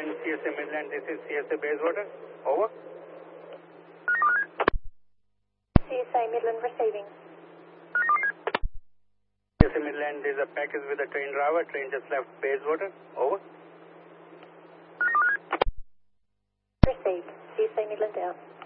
Midland, CSA Midland, this is CSA Bayswater. Over. CSA Midland receiving. CSA Midland, there's a package with a train driver. Train just left Bayswater. Over. Received. CSA Midland out.